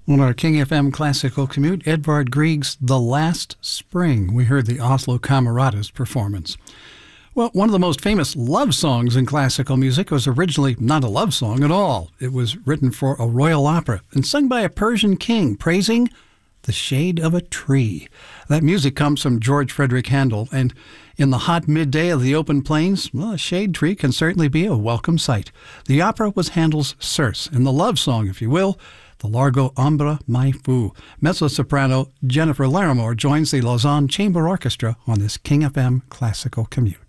On our King FM Classical Commute, Edvard Grieg's The Last Spring. We heard the Oslo Camaradas performance. Well, one of the most famous love songs in classical music was originally not a love song at all. It was written for a royal opera and sung by a Persian king praising the shade of a tree. That music comes from George Frederick Handel, and in the hot midday of the open plains, well, a shade tree can certainly be a welcome sight. The opera was Handel's Circe, and the love song, if you will, the Largo Ombra Mai Fu. Mezzo-soprano Jennifer Larimore joins the Lausanne Chamber Orchestra on this King FM Classical Commute.